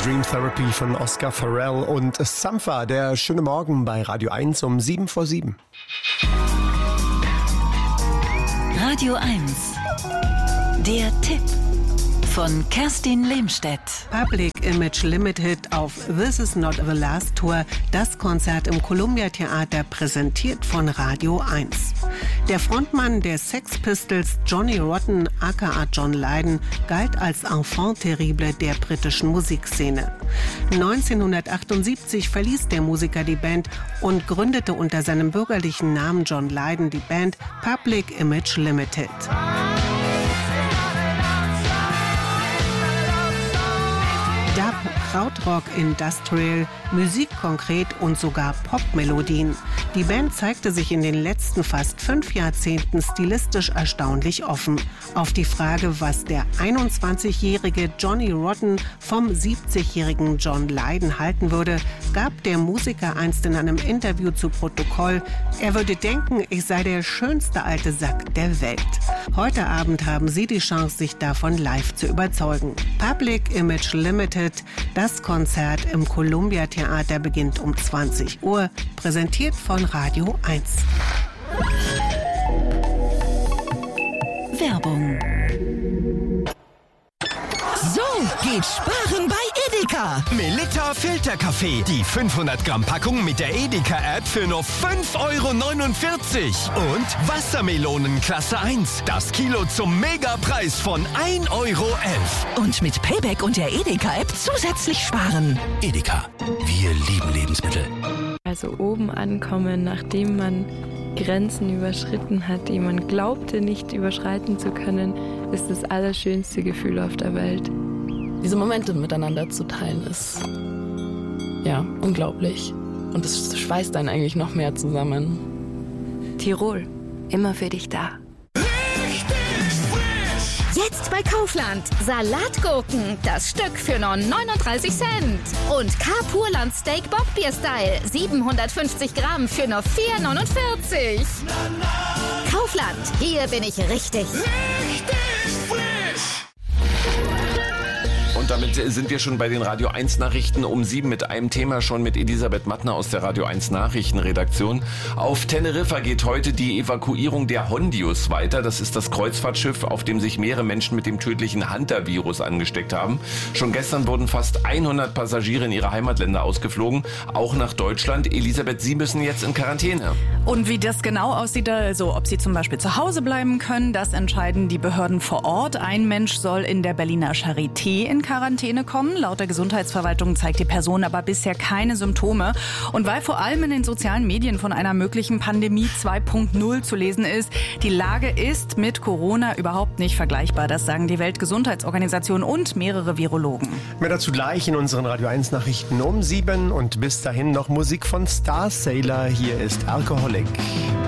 Dream Therapy von Oscar Farrell und Sampha, der schöne Morgen bei Radio 1 um 7:07. Radio 1, der Tipp von Kerstin Lehmstedt. Public Image Limited auf This Is Not the Last Tour, das Konzert im Columbia Theater, präsentiert von Radio 1. Der Frontmann der Sex Pistols, Johnny Rotten aka John Lydon, galt als Enfant terrible der britischen Musikszene. 1978 verließ der Musiker die Band und gründete unter seinem bürgerlichen Namen John Lydon die Band Public Image Limited. Dub, Krautrock, Industrial, Musik konkret und sogar Popmelodien. Die Band zeigte sich in den letzten fast 5 Jahrzehnten stilistisch erstaunlich offen. Auf die Frage, was der 21-jährige Johnny Rotten vom 70-jährigen John Lydon halten würde, gab der Musiker einst in einem Interview zu Protokoll, er würde denken, ich sei der schönste alte Sack der Welt. Heute Abend haben Sie die Chance, sich davon live zu überzeugen. Public Image Limited, das Konzert im Columbia Theater beginnt um 20 Uhr, präsentiert von Radio 1. Werbung. So geht Sparen bei Edeka. Melitta Filterkaffee. Die 500 Gramm Packung mit der Edeka-App für nur 5,49 €. Und Wassermelonen Klasse 1. Das Kilo zum Megapreis von 1,11 €. Und mit Payback und der Edeka-App zusätzlich sparen. Edeka. Wir lieben Lebensmittel. Also oben ankommen, nachdem man Grenzen überschritten hat, die man glaubte nicht überschreiten zu können, ist das allerschönste Gefühl auf der Welt. Diese Momente miteinander zu teilen ist ja unglaublich. Und es schweißt einen eigentlich noch mehr zusammen. Tirol, immer für dich da. Jetzt bei Kaufland. Salatgurken, das Stück für nur 39 Cent. Und K-Purland Steak Bockbier Style, 750 Gramm für nur 4,49 €. Kaufland, hier bin ich richtig. Und damit sind wir schon bei den Radio 1 Nachrichten um 7 mit einem Thema schon mit Elisabeth Mattner aus der Radio 1 Nachrichtenredaktion. Auf Teneriffa geht heute die Evakuierung der Hondius weiter. Das ist das Kreuzfahrtschiff, auf dem sich mehrere Menschen mit dem tödlichen Hunter-Virus angesteckt haben. Schon gestern wurden fast 100 Passagiere in ihre Heimatländer ausgeflogen, auch nach Deutschland. Elisabeth, Sie müssen jetzt in Quarantäne. Und wie das genau aussieht, also ob Sie zum Beispiel zu Hause bleiben können, das entscheiden die Behörden vor Ort. Ein Mensch soll in der Berliner Charité in Quarantäne kommen. Laut der Gesundheitsverwaltung zeigt die Person aber bisher keine Symptome. Und weil vor allem in den sozialen Medien von einer möglichen Pandemie 2.0 zu lesen ist, die Lage ist mit Corona überhaupt nicht vergleichbar. Das sagen die Weltgesundheitsorganisation und mehrere Virologen. Mehr dazu gleich in unseren Radio 1 Nachrichten um 7 und bis dahin noch Musik von Star Sailor. Hier ist Alcoholic.